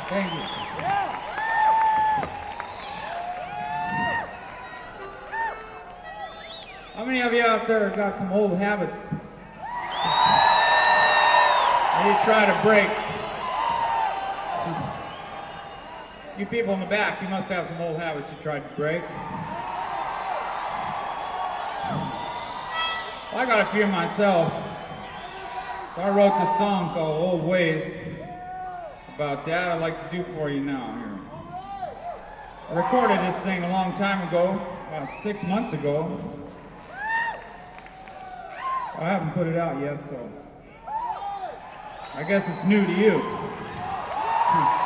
Thank you. How many of you out there have got some old habits that you try to break? You people in the back, you must have some old habits you tried to break. Well, I got a few myself. So I wrote this song called Old Ways about that I'd like to do for you now here. I recorded this thing a long time ago, about 6 months ago. I haven't put it out yet, so I guess it's new to you.